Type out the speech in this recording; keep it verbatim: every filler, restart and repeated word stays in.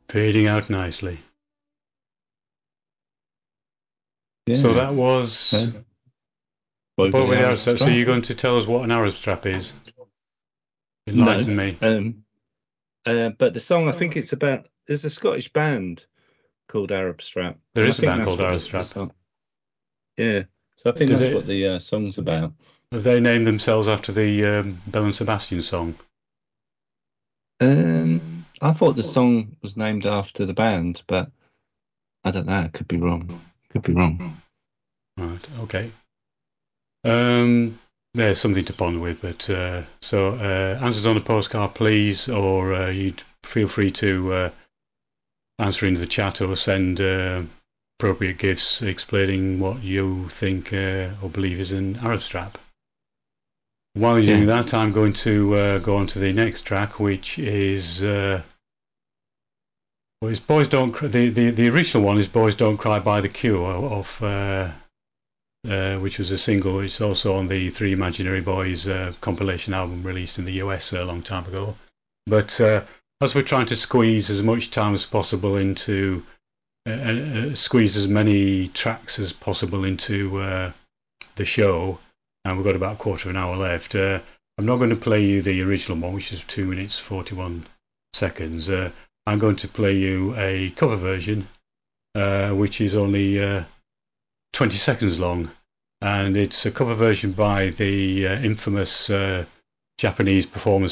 Fading out nicely. Yeah. So that was Uh, the Boy boy with the with the Arab Arab strap. So strap. you're going to tell us what an Arab strap is? No. Enlighten me. Um, uh, but the song, I think it's about. There's a Scottish band called Arab Strap, There and I is a think band that's called what Arab the, the Strap. song. Yeah, so I think Do that's they what the uh, song's about. have they named themselves after the um, Belle and Sebastian song? Um, I thought the song was named after the band, but I don't know. It could be wrong. Could be wrong. Right. Okay. Um, there's something to ponder with, but uh, so uh, answers on a postcard, please, or uh, you feel free to uh, answer into the chat or send uh, appropriate gifts explaining what you think uh, or believe is an Arab strap. While you're Yeah. doing that, I'm going to uh, go on to the next track, which is uh, well, it's "Boys Don't Cry." The, the the original one is "Boys Don't Cry" by The Cure, of uh, uh, which was a single. It's also on the Three Imaginary Boys uh, compilation album released in the U S a long time ago. But uh, as we're trying to squeeze as much time as possible into uh, uh, squeeze as many tracks as possible into uh, the show, and we've got about a quarter of an hour left. Uh, I'm not going to play you the original one, which is two minutes forty-one seconds. Uh, I'm going to play you a cover version, uh, which is only uh, twenty seconds long, and it's a cover version by the uh, infamous uh, Japanese performers